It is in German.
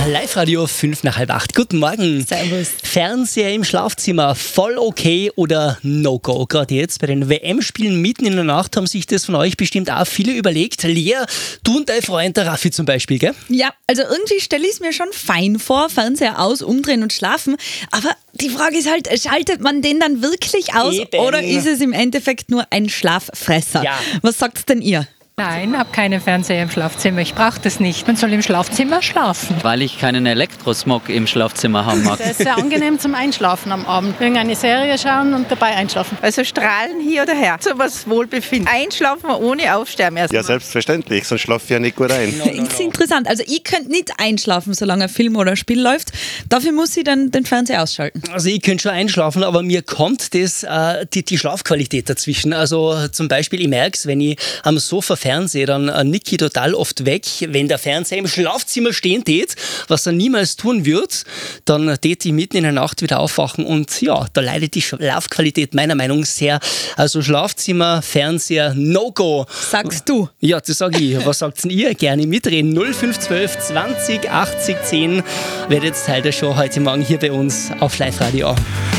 Live-Radio 5 nach halb 8. Guten Morgen. Servus. Fernseher im Schlafzimmer, voll okay oder No-Go? Gerade jetzt bei den WM-Spielen mitten in der Nacht haben sich das von euch bestimmt auch viele überlegt. Lea, du und dein Freund der Raffi zum Beispiel, gell? Ja, also irgendwie stelle ich es mir schon fein vor, Fernseher aus, umdrehen und schlafen. Aber die Frage ist halt, schaltet man den dann wirklich aus Eben. oder ist es im Endeffekt nur ein Schlaffresser? Ja. Was sagt denn ihr? Nein, habe keinen Fernseher im Schlafzimmer. Ich brauche das nicht. Man soll im Schlafzimmer schlafen. Weil ich keinen Elektrosmog im Schlafzimmer haben mag. Das ist sehr angenehm zum Einschlafen am Abend. Irgendeine Serie schauen und dabei einschlafen. Also strahlen hier oder her, so was Wohlbefinden. Einschlafen ohne Aufsterben erst. Ja, selbstverständlich, sonst schlafe ich ja nicht gut ein. Ist interessant. Also ich könnte nicht einschlafen, solange ein Film oder ein Spiel läuft. Dafür muss ich dann den Fernseher ausschalten. Also ich könnte schon einschlafen, aber mir kommt das, die Schlafqualität dazwischen. Also zum Beispiel, ich merke es, wenn ich am Sofa fernsehe, dann nicke ich total oft weg. Wenn der Fernseher im Schlafzimmer stehen tät, was er niemals tun wird, dann tät ich mitten in der Nacht wieder aufwachen und ja, da leidet die Schlafqualität meiner Meinung nach sehr. Also Schlafzimmer, Fernseher, No-Go. Sagst du? Ja, das sage ich. Was sagt denn ihr? Gerne mitreden. 0512 20 80 10 werdet jetzt Teil der Show heute Morgen hier bei uns auf Live-Radio.